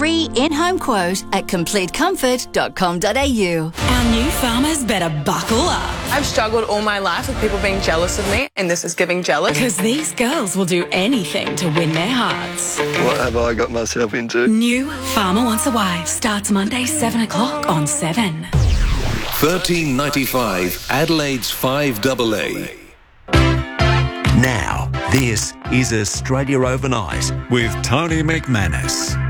free in-home quote at completecomfort.com.au. Our new farmers better buckle up. I've struggled all my life with people being jealous of me, and this is giving jealous. Because these girls will do anything to win their hearts. What have I got myself into? New Farmer Wants a Wife starts Monday 7 o'clock on 7. $13.95 Adelaide's 5AA. Now, this is Australia Overnight with Tony McManus.